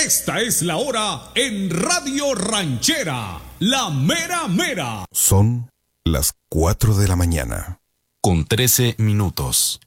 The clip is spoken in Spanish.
Esta es la hora en Radio Ranchera, la mera mera. Son las 4 de la mañana. Con 13 minutos.